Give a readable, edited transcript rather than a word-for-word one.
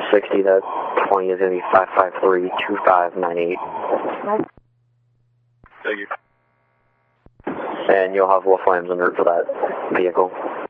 60, that 20 is going to be 553-2598. Thank you. And you'll have Wolf Lambs en route for that vehicle.